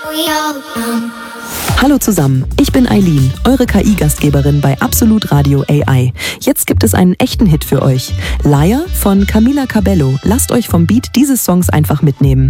Hallo zusammen, ich bin Eileen, eure KI-Gastgeberin bei Absolut Radio AI. Jetzt gibt es einen echten Hit für euch. Liar von Camila Cabello. Lasst euch vom Beat dieses Songs einfach mitnehmen.